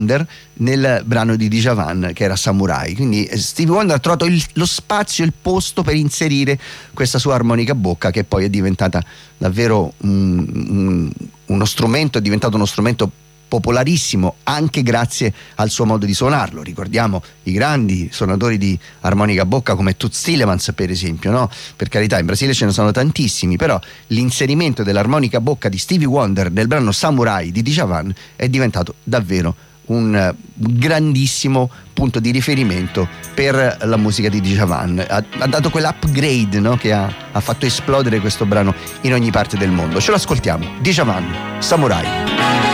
nel brano di Djavan che era Samurai. Quindi Stevie Wonder ha trovato lo spazio, il posto per inserire questa sua armonica a bocca, che poi è diventata davvero uno strumento, è diventato uno strumento popolarissimo anche grazie al suo modo di suonarlo. Ricordiamo i grandi suonatori di armonica a bocca come Toots Thielemans, per esempio, no? Per carità, in Brasile ce ne sono tantissimi, però l'inserimento dell'armonica a bocca di Stevie Wonder nel brano Samurai di Djavan è diventato davvero un grandissimo punto di riferimento per la musica di Djavan. Ha dato quell'upgrade, no? Che ha fatto esplodere questo brano in ogni parte del mondo. Ce lo ascoltiamo, Djavan, Samurai.